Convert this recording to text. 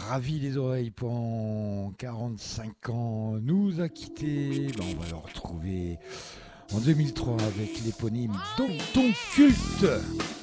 ravi les oreilles pendant 45 ans, nous a quittés. Ben, on va le retrouver en 2003 avec l'éponyme Dans ton culte.